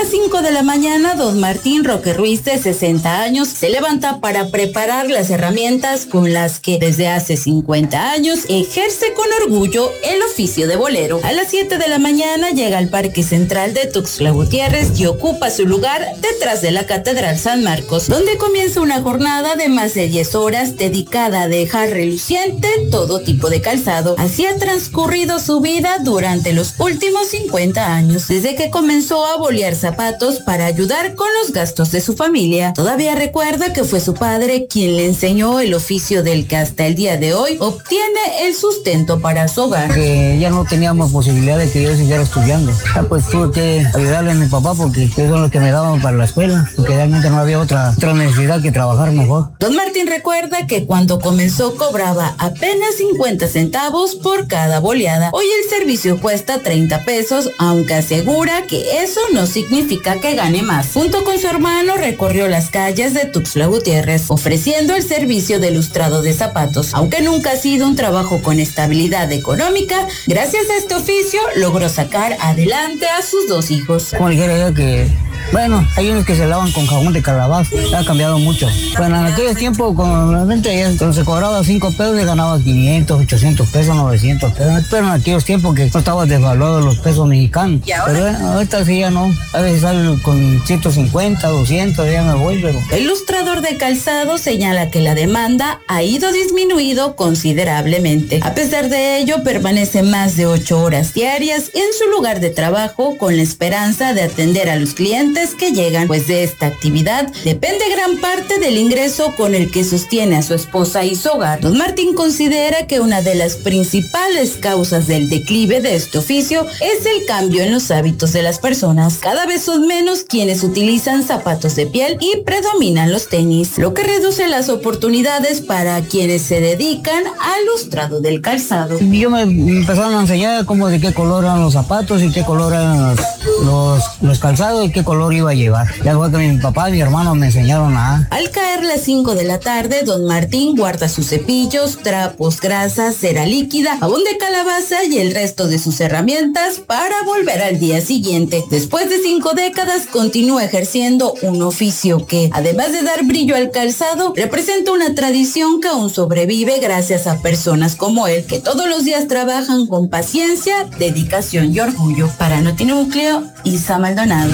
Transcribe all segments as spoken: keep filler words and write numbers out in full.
las cinco de la mañana, don Martín Roque Ruiz, de sesenta años, se levanta para preparar las herramientas con las que desde hace cincuenta años ejerce con orgullo el oficio de bolero. A las siete de la mañana llega al Parque Central de Tuxtla Gutiérrez y ocupa su lugar detrás de la Catedral San Marcos, donde comienza una jornada de más de diez horas dedicada a dejar reluciente todo tipo de calzado. Así ha transcurrido su vida durante los últimos cincuenta años, desde que comenzó a bolear zapatos para ayudar con los gastos de su familia. Todavía recuerda que fue su padre quien le enseñó el oficio del que hasta el día de hoy obtiene el sustento para su hogar. Que ya no teníamos posibilidad de que yo siguiera estudiando. Ya pues tuve que ayudarle a mi papá porque ellos son los que me daban para la escuela, porque realmente no había otra, otra necesidad que trabajar mejor. Don Martín recuerda que cuando comenzó cobraba apenas cincuenta centavos por cada boleada. Hoy el servicio cuesta treinta pesos, aunque asegura que eso no significa que gane más. Junto con su hermano recorrió las calles de Tuxtla Gutiérrez ofreciendo el servicio de lustrado de zapatos. Aunque nunca ha sido un trabajo con estabilidad económica, gracias a este oficio logró sacar adelante a sus dos hijos. Como dijera yo que, bueno, hay unos que se lavan con jabón de calabaza, ha cambiado mucho. Bueno, en aquellos tiempos, cuando, cuando se cobraba cinco pesos, se ganaba quinientos, ochocientos pesos, novecientos pesos. Pero en aquellos tiempos que no estaban devaluados los pesos mexicanos. ¿Y ahora? Pero bueno, ahorita sí ya no. A veces salen con ciento cincuenta, doscientos, ya me voy, pero... El ilustrador de calzado señala que la demanda ha ido disminuido considerablemente. A pesar de ello, permanece más de ocho horas diarias en su lugar de trabajo con la esperanza de atender a los clientes que llegan, pues de esta actividad depende gran parte del ingreso con el que sostiene a su esposa y su hogar. Don Martín considera que una de las principales causas del declive de este oficio es el cambio en los hábitos de las personas. Cada vez son menos quienes utilizan zapatos de piel y predominan los tenis, lo que reduce las oportunidades para quienes se dedican al lustrado del calzado. Yo me, me empezaron a enseñar cómo de qué color eran los zapatos y qué color eran los, los, los calzados y qué color iba a llevar. Ya fue que mi papá y mi hermano me enseñaron a... Al caer las cinco de la tarde, don Martín guarda sus cepillos, trapos, grasas, cera líquida, jabón de calabaza y el resto de sus herramientas para volver al día siguiente. Después de cinco décadas, continúa ejerciendo un oficio que, además de dar brillo al calzado, representa una tradición que aún sobrevive gracias a personas como él, que todos los días trabajan con paciencia, dedicación y orgullo. Para Notinúcleo, Isa Maldonado.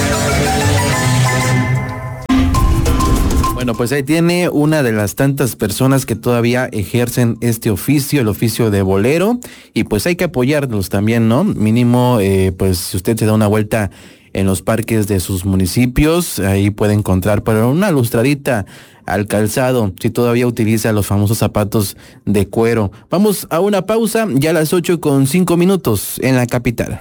Bueno, pues ahí tiene una de las tantas personas que todavía ejercen este oficio, el oficio de bolero, y pues hay que apoyarlos también, ¿no? Mínimo, eh, pues si usted se da una vuelta en los parques de sus municipios, ahí puede encontrar para una lustradita al calzado, si todavía utiliza los famosos zapatos de cuero. Vamos a una pausa, ya a las ocho con cinco minutos en la capital.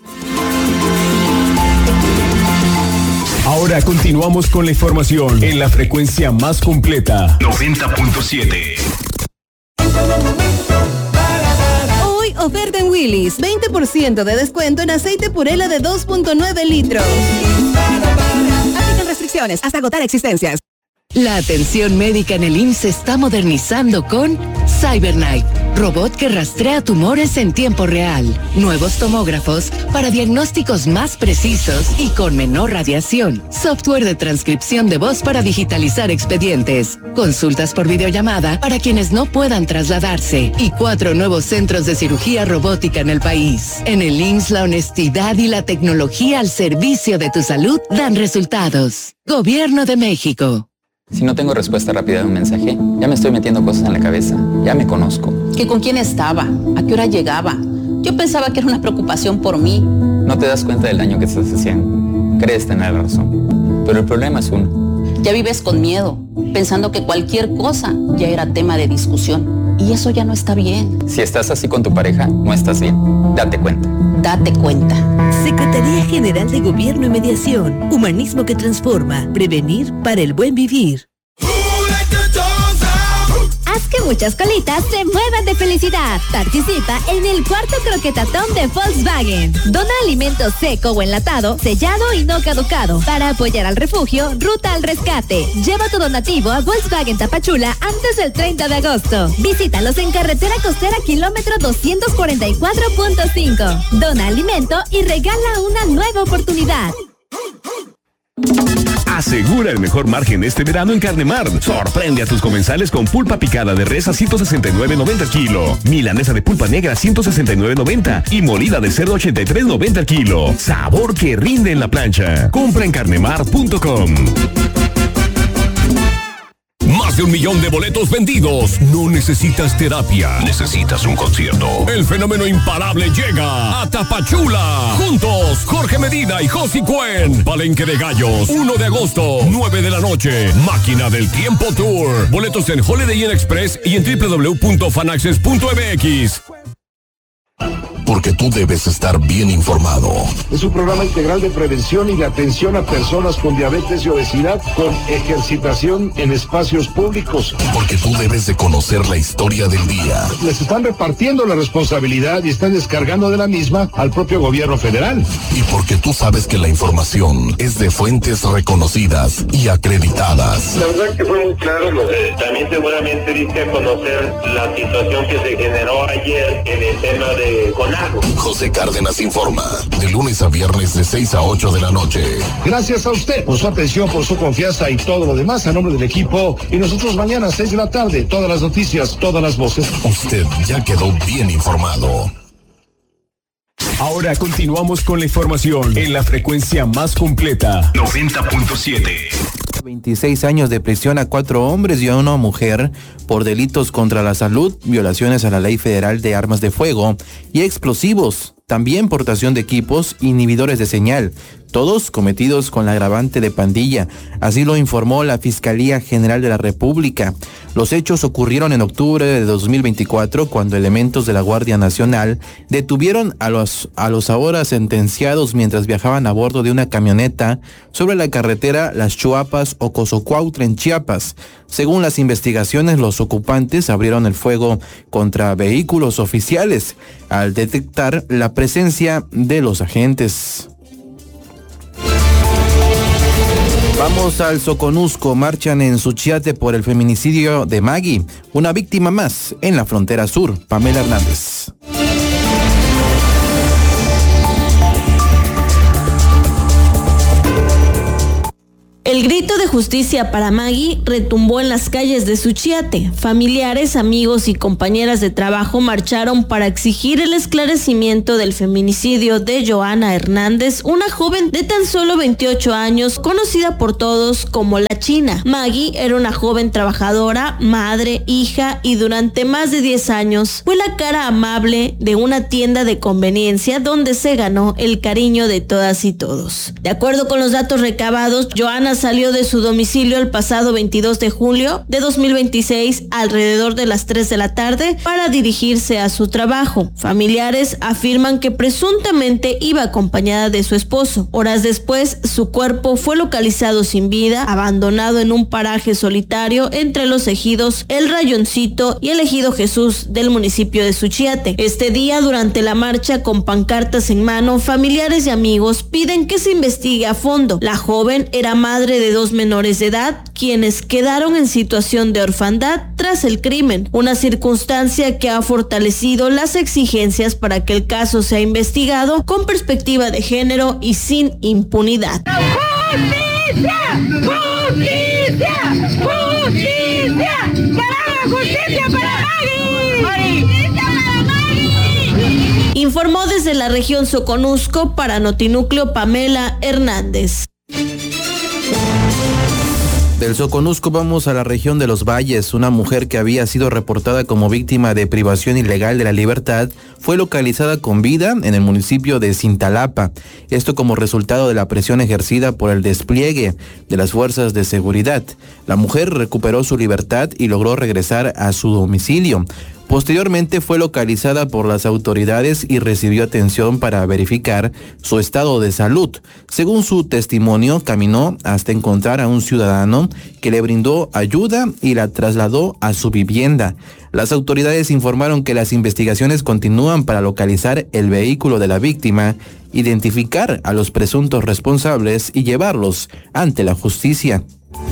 Ahora continuamos con la información en la frecuencia más completa. noventa punto siete. Hoy oferta en Willy's, veinte por ciento de descuento en aceite Purela de dos punto nueve litros. Aplican restricciones hasta agotar existencias. La atención médica en el I M S S se está modernizando con CyberKnife, robot que rastrea tumores en tiempo real, nuevos tomógrafos para diagnósticos más precisos y con menor radiación, software de transcripción de voz para digitalizar expedientes, consultas por videollamada para quienes no puedan trasladarse y cuatro nuevos centros de cirugía robótica en el país. En el I M S S la honestidad y la tecnología al servicio de tu salud dan resultados. Gobierno de México. Si no tengo respuesta rápida de un mensaje, ya me estoy metiendo cosas en la cabeza. Ya me conozco. ¿Que con quién estaba? ¿A qué hora llegaba? Yo pensaba que era una preocupación por mí. No te das cuenta del daño que estás haciendo. Crees tener razón. Pero el problema es uno. Ya vives con miedo, pensando que cualquier cosa ya era tema de discusión. Y eso ya no está bien. Si estás así con tu pareja, no estás bien. Date cuenta. Date cuenta. Secretaría General de Gobierno y Mediación. Humanismo que transforma. Prevenir para el buen vivir. Haz que muchas colitas se muevan de felicidad. Participa en el cuarto croquetatón de Volkswagen. Dona alimento seco o enlatado, sellado y no caducado. Para apoyar al refugio, Ruta al Rescate. Lleva tu donativo a Volkswagen Tapachula antes del treinta de agosto. Visítalos en carretera costera kilómetro doscientos cuarenta y cuatro punto cinco. Dona alimento y regala una nueva oportunidad. Asegura el mejor margen este verano en Carnemar. Sorprende a tus comensales con pulpa picada de res a ciento sesenta y nueve noventa el kilo, milanesa de pulpa negra a ciento sesenta y nueve noventa y molida de cerdo ochenta y tres noventa el kilo. Sabor que rinde en la plancha. Compra en carnemar punto com. Más de un millón de boletos vendidos. No necesitas terapia. Necesitas un concierto. El fenómeno imparable llega a Tapachula. Juntos, Jorge Medina y Josi Cuen. Palenque de Gallos, uno de agosto, nueve de la noche. Máquina del Tiempo Tour. Boletos en Holiday Inn Express y en doble u doble u doble u punto fanaccess punto m x. Porque tú debes estar bien informado. Es un programa integral de prevención y de atención a personas con diabetes y obesidad con ejercitación en espacios públicos. Porque tú debes de conocer la historia del día. Les están repartiendo la responsabilidad y están descargando de la misma al propio gobierno federal. Y porque tú sabes que la información es de fuentes reconocidas y acreditadas. La verdad que fue muy claro. Eh, también seguramente diste a conocer la situación que se generó ayer en el tema de CONAGO. José Cárdenas informa, de lunes a viernes de seis a ocho de la noche. Gracias a usted por su atención, por su confianza y todo lo demás a nombre del equipo. Y nosotros mañana a seis de la tarde, todas las noticias, todas las voces. Usted ya quedó bien informado. Ahora continuamos con la información en la frecuencia más completa. noventa punto siete. veintiséis años de prisión a cuatro hombres y a una mujer por delitos contra la salud, violaciones a la Ley Federal de Armas de Fuego y explosivos, también portación de equipos, inhibidores de señal, todos cometidos con la agravante de pandilla. Así lo informó la Fiscalía General de la República. Los hechos ocurrieron en octubre de dos mil veinticuatro, cuando elementos de la Guardia Nacional detuvieron a los, a los ahora sentenciados mientras viajaban a bordo de una camioneta sobre la carretera Las Chuapas o Cozocuautla en Chiapas. Según las investigaciones, los ocupantes abrieron el fuego contra vehículos oficiales al detectar la presencia de los agentes. Vamos al Soconusco. Marchan en Suchiate por el feminicidio de Maggie, una víctima más en la frontera sur. Pamela Hernández. El grito de justicia para Maggie retumbó en las calles de Suchiate. Familiares, amigos y compañeras de trabajo marcharon para exigir el esclarecimiento del feminicidio de Joana Hernández, una joven de tan solo veintiocho años, conocida por todos como la China. Maggie era una joven trabajadora, madre, hija y durante más de diez años fue la cara amable de una tienda de conveniencia donde se ganó el cariño de todas y todos. De acuerdo con los datos recabados, Joana salió de su domicilio el pasado veintidós de julio de dos mil veintiséis alrededor de las tres de la tarde para dirigirse a su trabajo. Familiares afirman que presuntamente iba acompañada de su esposo. Horas después, su cuerpo fue localizado sin vida, abandonado en un paraje solitario entre los ejidos El Rayoncito y el ejido Jesús del municipio de Suchiate. Este día, durante la marcha con pancartas en mano, familiares y amigos piden que se investigue a fondo. La joven era madre de dos menores de edad, quienes quedaron en situación de orfandad tras el crimen, una circunstancia que ha fortalecido las exigencias para que el caso sea investigado con perspectiva de género y sin impunidad. ¡Justicia! ¡Justicia! ¡Justicia! ¡Para justicia para Maggie! ¡Justicia para Maggie! Informó desde la región Soconusco para Notinúcleo Pamela Hernández. Del Soconusco vamos a la región de Los Valles. Una mujer que había sido reportada como víctima de privación ilegal de la libertad fue localizada con vida en el municipio de Cintalapa. Esto como resultado de la presión ejercida por el despliegue de las fuerzas de seguridad. La mujer recuperó su libertad y logró regresar a su domicilio. Posteriormente fue localizada por las autoridades y recibió atención para verificar su estado de salud. Según su testimonio, caminó hasta encontrar a un ciudadano que le brindó ayuda y la trasladó a su vivienda. Las autoridades informaron que las investigaciones continúan para localizar el vehículo de la víctima, identificar a los presuntos responsables y llevarlos ante la justicia.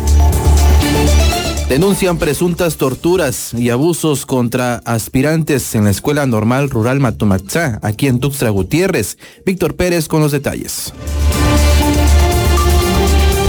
Denuncian presuntas torturas y abusos contra aspirantes en la Escuela Normal Rural Matumaxá, aquí en Tuxtla Gutiérrez. Víctor Pérez con los detalles.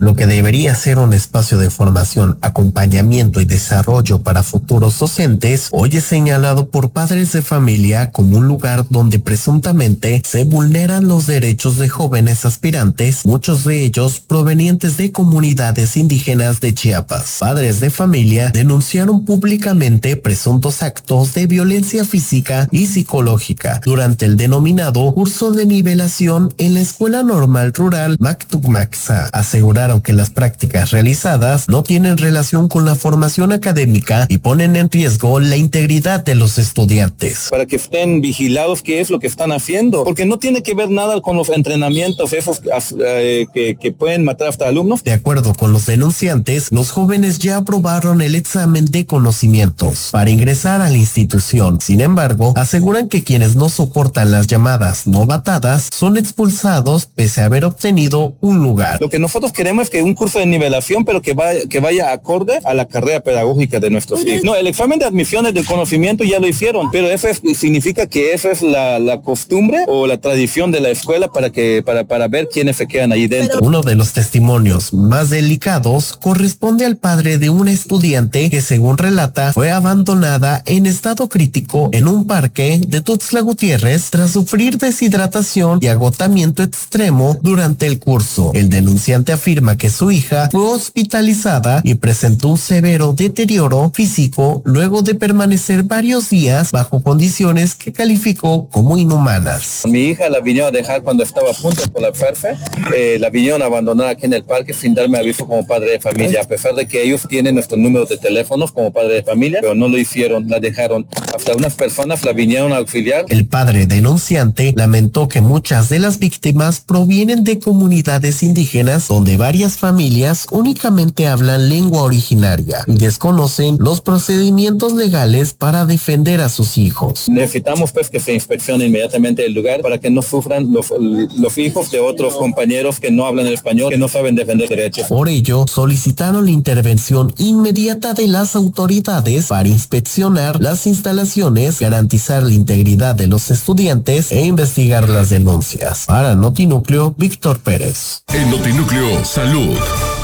Lo que debería ser un espacio de formación, acompañamiento y desarrollo para futuros docentes, hoy es señalado por padres de familia como un lugar donde presuntamente se vulneran los derechos de jóvenes aspirantes, muchos de ellos provenientes de comunidades indígenas de Chiapas. Padres de familia denunciaron públicamente presuntos actos de violencia física y psicológica durante el denominado curso de nivelación en la Escuela Normal Rural Mactucmaxa. Aseguraron que las prácticas realizadas no tienen relación con la formación académica y ponen en riesgo la integridad de los estudiantes. Para que estén vigilados qué es lo que están haciendo, porque no tiene que ver nada con los entrenamientos esos eh, que, que pueden matar hasta alumnos. De acuerdo con los denunciantes, los jóvenes ya aprobaron el examen de conocimientos para ingresar a la institución. Sin embargo, aseguran que quienes no soportan las llamadas novatadas son expulsados pese a haber obtenido un lugar. Lo que nosotros queremos es que un curso de nivelación, pero que vaya, que vaya acorde a la carrera pedagógica de nuestros hijos. No, el examen de admisiones del conocimiento ya lo hicieron, pero eso es, significa que esa es la, la costumbre o la tradición de la escuela para que para, para ver quiénes se quedan ahí dentro. Uno de los testimonios más delicados corresponde al padre de un estudiante que, según relata, fue abandonada en estado crítico en un parque de Tuxtla Gutiérrez tras sufrir deshidratación y agotamiento extremo durante el curso. El denunciante afirma que su hija fue hospitalizada y presentó un severo deterioro físico luego de permanecer varios días bajo condiciones que calificó como inhumanas. Mi hija la vinieron a dejar cuando estaba a punto de colapsarse, eh, la vinieron a abandonar aquí en el parque sin darme aviso como padre de familia, a pesar de que ellos tienen nuestros números de teléfonos como padre de familia, pero no lo hicieron, la dejaron. Hasta unas personas la vinieron a auxiliar. El padre denunciante lamentó que muchas de las víctimas provienen de comunidades indígenas donde varias familias únicamente hablan lengua originaria y desconocen los procedimientos legales para defender a sus hijos. Necesitamos pues que se inspeccione inmediatamente el lugar para que no sufran los, los hijos de otros compañeros que no hablan el español, que no saben defender derechos. Por ello, solicitaron la intervención inmediata de las autoridades para inspeccionar las instalaciones, garantizar la integridad de los estudiantes e investigar las denuncias. Para Notinúcleo, Víctor Pérez. En Notinúcleo, salud.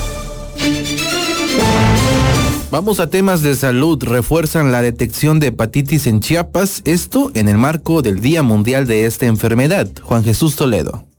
Vamos a temas de salud. Refuerzan la detección de hepatitis en Chiapas, esto en el marco del Día Mundial de esta enfermedad. Juan Jesús Toledo.